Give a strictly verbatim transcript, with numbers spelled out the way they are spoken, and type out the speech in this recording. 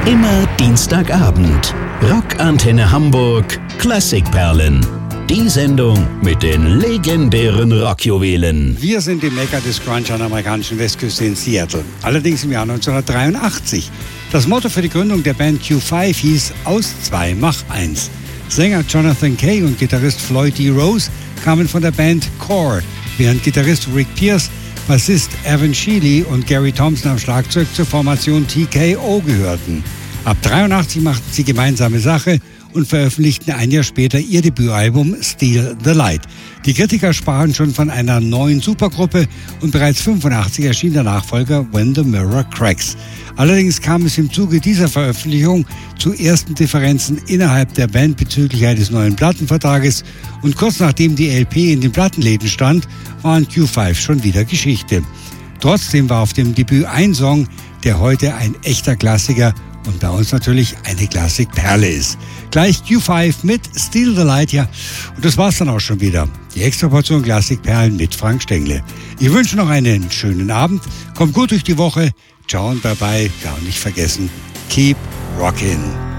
Immer Dienstagabend. Rockantenne Hamburg Klassikperlen. Die Sendung mit den legendären Rockjuwelen. Wir sind die Mekka des Grunge an der amerikanischen Westküste in Seattle. Allerdings im Jahr neunzehnhundertdreiundachtzig. Das Motto für die Gründung der Band Q fünf hieß Aus zwei mach eins. Sänger Jonathan Kay und Gitarrist Floyd D. Rose kamen von der Band Core, während Gitarrist Rick Pierce, Bassist Evan Sheely und Gary Thompson am Schlagzeug zur Formation T K O gehörten. Ab dreiundachtzig machten sie gemeinsame Sache und veröffentlichten ein Jahr später ihr Debütalbum Steal the Light. Die Kritiker sprachen schon von einer neuen Supergruppe und bereits fünfundachtzig erschien der Nachfolger When the Mirror Cracks. Allerdings kam es im Zuge dieser Veröffentlichung zu ersten Differenzen innerhalb der Band bezüglich eines neuen Plattenvertrages und kurz nachdem die L P in den Plattenläden stand, waren Q fünf schon wieder Geschichte. Trotzdem war auf dem Debüt ein Song, der heute ein echter Klassiker und bei uns natürlich eine Klassikperle ist. Gleich Q fünf mit Steal the Light, ja. Und das war's dann auch schon wieder. Die extra Portion Klassikperlen mit Frank Stengle. Ich wünsche noch einen schönen Abend. Kommt gut durch die Woche. Ciao und bye bye. Ja, und nicht vergessen, keep rockin'.